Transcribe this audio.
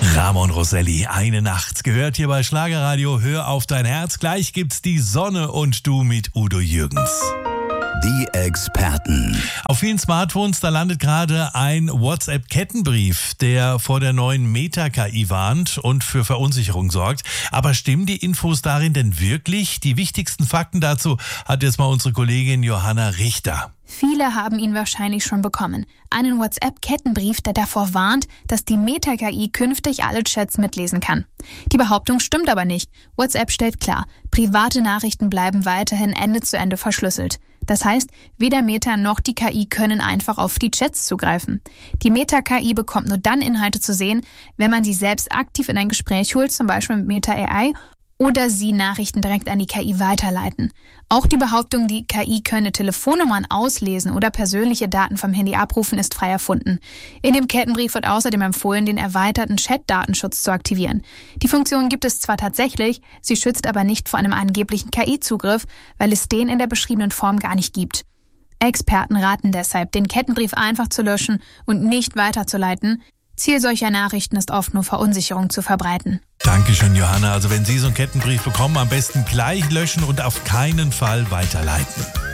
Ramon Rosselli, eine Nacht, gehört hier bei Schlagerradio. Hör auf dein Herz. Gleich gibt's die Sonne und du mit Udo Jürgens. Die Experten. Auf vielen Smartphones, da landet gerade ein WhatsApp-Kettenbrief, der vor der neuen Meta-KI warnt und für Verunsicherung sorgt. Aber stimmen die Infos darin denn wirklich? Die wichtigsten Fakten dazu hat jetzt mal unsere Kollegin Johanna Richter. Viele haben ihn wahrscheinlich schon bekommen. Einen WhatsApp-Kettenbrief, der davor warnt, dass die Meta-KI künftig alle Chats mitlesen kann. Die Behauptung stimmt aber nicht. WhatsApp stellt klar, private Nachrichten bleiben weiterhin Ende zu Ende verschlüsselt. Das heißt, weder Meta noch die KI können einfach auf die Chats zugreifen. Die Meta-KI bekommt nur dann Inhalte zu sehen, wenn man sie selbst aktiv in ein Gespräch holt, zum Beispiel mit Meta AI, oder sie Nachrichten direkt an die KI weiterleiten. Auch die Behauptung, die KI könne Telefonnummern auslesen oder persönliche Daten vom Handy abrufen, ist frei erfunden. In dem Kettenbrief wird außerdem empfohlen, den erweiterten Chat-Datenschutz zu aktivieren. Die Funktion gibt es zwar tatsächlich, sie schützt aber nicht vor einem angeblichen KI-Zugriff, weil es den in der beschriebenen Form gar nicht gibt. Experten raten deshalb, den Kettenbrief einfach zu löschen und nicht weiterzuleiten. Ziel solcher Nachrichten ist oft nur Verunsicherung zu verbreiten. Dankeschön, Johanna. Also wenn Sie so einen Kettenbrief bekommen, am besten gleich löschen und auf keinen Fall weiterleiten.